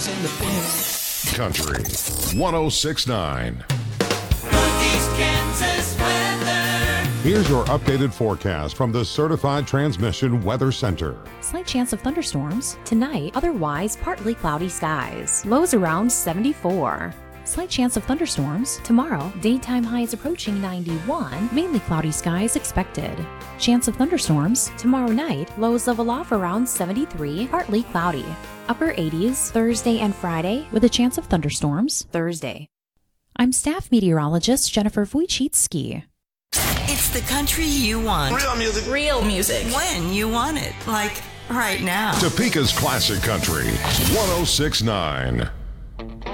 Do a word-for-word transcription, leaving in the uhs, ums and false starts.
Bengals in the bin. Country one oh six point nine. Northeast Kansas weather. Here's your updated forecast from the Certified Transmission Weather Center. Slight chance of thunderstorms. Tonight, otherwise partly cloudy skies. Lows around seventy-four. Slight chance of thunderstorms. Tomorrow, daytime highs approaching ninety-one. Mainly cloudy skies expected. Chance of thunderstorms. Tomorrow night, lows level off around seventy-three, partly cloudy. Upper eighties Thursday and Friday with a chance of thunderstorms Thursday. I'm staff meteorologist Jennifer Wojcicki. It's the country you want. Real music. Real music. When you want it. Like right now. Topeka's Classic Country one oh six point nine.